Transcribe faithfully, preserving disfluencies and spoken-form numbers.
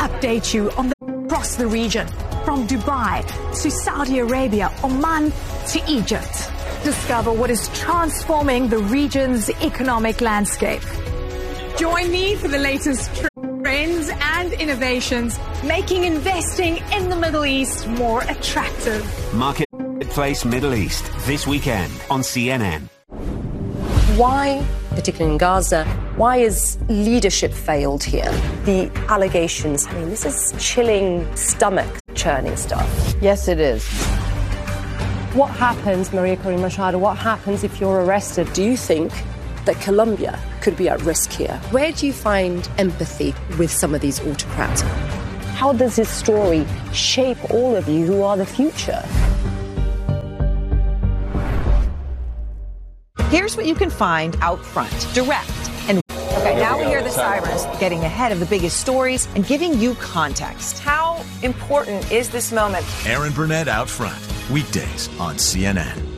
update you on the across the region, from Dubai to Saudi Arabia, Oman to Egypt. Discover what is transforming the region's economic landscape. Join me for the latest trends and innovations, making investing in the Middle East more attractive. Marketplace Middle East, this weekend on C N N. Why, particularly in Gaza, why has leadership failed here? The allegations, I mean, this is chilling, stomach-churning stuff. Yes, it is. What happens, Maria Corina Machado, what happens if you're arrested? Do you think that Colombia could be at risk here? Where do you find empathy with some of these autocrats? How does this story shape all of you who are the future? Here's what you can find out front. Direct. And okay, now we hear the sirens, getting ahead of the biggest stories and giving you context. How important is this moment? Aaron Burnett Out Front, weekdays on C N N.